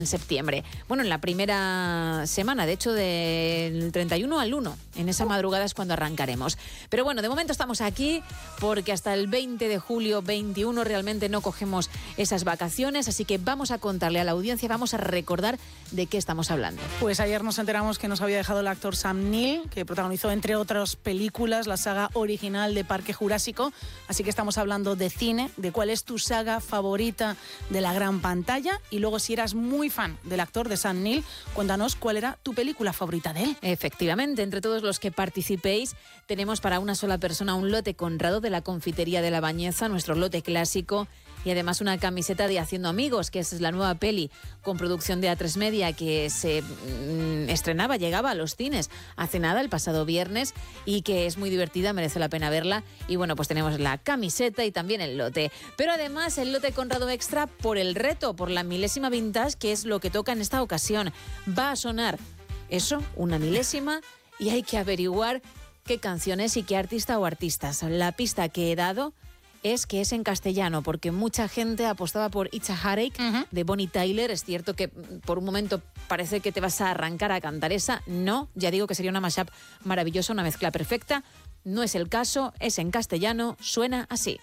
en septiembre. Bueno, en la primera semana, de hecho, del 31 al 1. En esa madrugada es cuando arrancaremos. Pero bueno, de momento estamos aquí porque hasta el 20 de julio, 21, realmente no cogemos esas vacaciones. Así que vamos a contarle a la audiencia, vamos a recordar de qué estamos hablando. Pues ayer nos enteramos que nos había dejado el actor Sam Neill, que protagonizó, entre otras películas, la saga original de Parque Jurásico. Así que estamos hablando de cine, de cuál es tu saga favorita de la gran pantalla. Y luego, si eras muy fan del actor de Sam Neill, cuéntanos cuál era tu película favorita de él. Efectivamente, entre todos los que participéis, tenemos para una sola persona un lote Conrado de la Confitería de la Bañeza, nuestro lote clásico, y además una camiseta de Haciendo Amigos, que es la nueva peli con producción de A3 Media que se llegaba a los cines hace nada, el pasado viernes, y que es muy divertida, merece la pena verla. Y bueno, pues tenemos la camiseta y también el lote. Pero además el lote Conrado Extra por el reto, por la milésima vintage, que es lo que toca en esta ocasión. Va a sonar eso, una milésima, y hay que averiguar qué canciones y qué artista o artistas. La pista que he dado es que es en castellano, porque mucha gente apostaba por It's a Heartache de Bonnie Tyler. Es cierto que por un momento parece que te vas a arrancar a cantar esa. No, ya digo que sería una mashup maravillosa, una mezcla perfecta. No es el caso, es en castellano, suena así.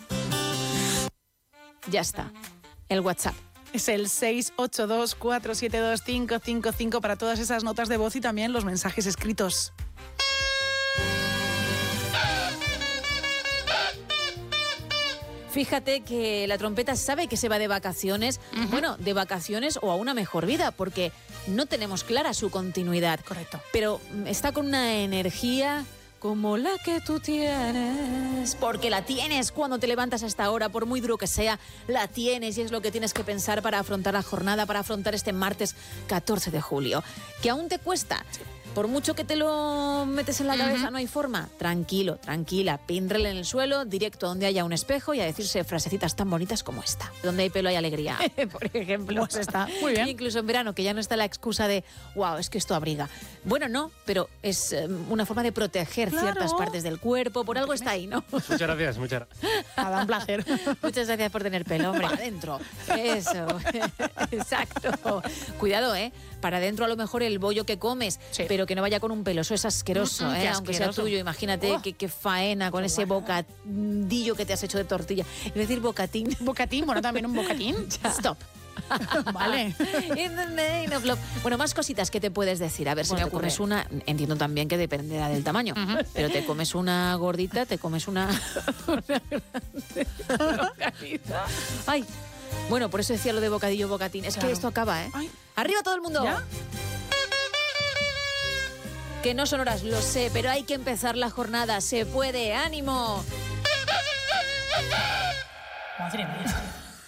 Ya está, el WhatsApp. Es el 682-472-555 para todas esas notas de voz y también los mensajes escritos. Fíjate que la trompeta sabe que se va de vacaciones, bueno, de vacaciones o a una mejor vida, porque no tenemos clara su continuidad. Correcto. Pero está con una energía como la que tú tienes, porque la tienes cuando te levantas a esta hora, por muy duro que sea, la tienes y es lo que tienes que pensar para afrontar la jornada, para afrontar este martes 14 de julio. ¿Que aún te cuesta? Sí. Por mucho que te lo metes en la cabeza, no hay forma. Tranquilo, tranquila, píndrele en el suelo, directo donde haya un espejo y a decirse frasecitas tan bonitas como esta. Donde hay pelo hay alegría, por ejemplo. Pues está muy bien. Incluso en verano, que ya no está la excusa de, wow, es que esto abriga. Bueno, no, pero es una forma de proteger ciertas partes del cuerpo. Por algo está ahí, ¿no? Muchas gracias, muchas gracias. Nada, un placer. Muchas gracias por tener pelo, hombre. Para adentro. Eso. Exacto. Cuidado, ¿eh? Para adentro a lo mejor el bollo que comes, sí, pero que no vaya con un pelo. Eso es asqueroso, ¿eh? Aunque sea tuyo. Imagínate qué faena con ese bocadillo que te has hecho de tortilla. Es decir, bocatín. ¿Bocatín? Bueno, también un bocatín. Stop. Vale. Bueno, más cositas que te puedes decir. A ver, si me ocurres una. Entiendo también que dependerá del tamaño. Pero te comes una gordita, te comes una grande. Ay. Bueno, por eso decía lo de bocadillo, bocatín. Es que esto acaba, ¿eh? Ay. ¡Arriba todo el mundo! ¿Ya? Que no son horas, lo sé, pero hay que empezar la jornada. ¡Se puede! ¡Ánimo! Madre mía.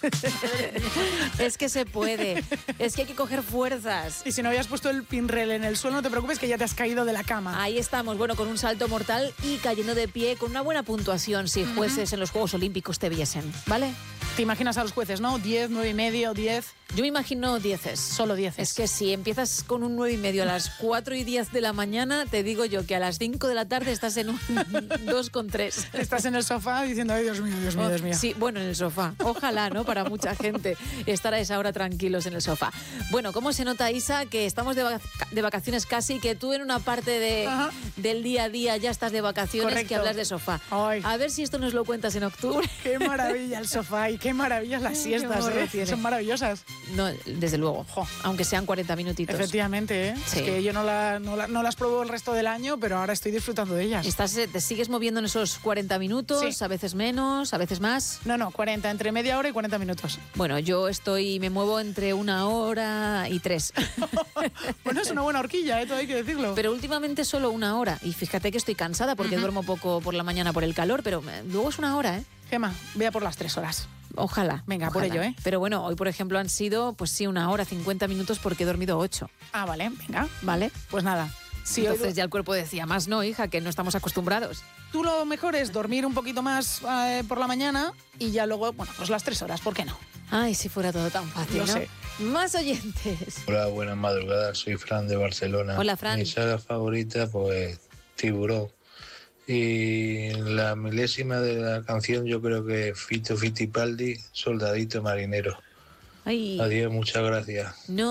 Es que se puede, es que hay que coger fuerzas. Y si no habías puesto el pinrel en el suelo, no te preocupes que ya te has caído de la cama. Ahí estamos, bueno, con un salto mortal y cayendo de pie con una buena puntuación si jueces en los Juegos Olímpicos te viesen, ¿vale? Te imaginas a los jueces, ¿no? 10, 9,5, 10. Yo me imagino 10. Solo 10. Es que si empiezas con un 9,5 a las 4:10 de la mañana, te digo yo que a las 5 de la tarde estás en un 2,3. Estás en el sofá diciendo, ay, Dios mío, Dios mío, Dios mío. Sí, bueno, en el sofá. Ojalá, ¿no? Para mucha gente estar a esa hora tranquilos en el sofá. Bueno, ¿cómo se nota, Isa, que estamos de vacaciones casi, que tú en una parte del día a día ya estás de vacaciones? Correcto. Que hablas de sofá? Ay. A ver si esto nos lo cuentas en octubre. Qué maravilla el sofá y qué maravillas las siestas, ¿eh? Son maravillosas. No, desde luego, aunque sean 40 minutitos. Efectivamente, ¿eh? Sí. Es que yo no las pruebo el resto del año, pero ahora estoy disfrutando de ellas. ¿Te sigues moviendo en esos 40 minutos? Sí. A veces menos, a veces más. No, 40, entre media hora y 40 minutos. Bueno, yo me muevo entre 1 hora y 3. Bueno, es una buena horquilla, todo hay que decirlo. Pero últimamente solo 1 hora. Y fíjate que estoy cansada porque duermo poco por la mañana por el calor, pero luego es 1 hora, ¿eh? Gema, vea por las 3 horas. Ojalá. Venga, ojalá. Por ello, ¿eh? Pero bueno, hoy, por ejemplo, han sido, pues sí, 1 hora, 50 minutos porque he dormido 8. Ah, vale, venga. Vale. Pues nada. Sí, entonces ya el cuerpo decía, más no, hija, que no estamos acostumbrados. Tú lo mejor es dormir un poquito más por la mañana y ya luego, bueno, pues las 3 horas, ¿por qué no? Ay, si fuera todo tan fácil, lo ¿no? sé. Más oyentes. Hola, buenas madrugadas, soy Fran de Barcelona. Hola, Fran. Mi saga favorita, pues, Tiburón. Y la milésima de la canción yo creo que Fito Fittipaldi, Soldadito Marinero. Ay, Adiós, muchas gracias. no.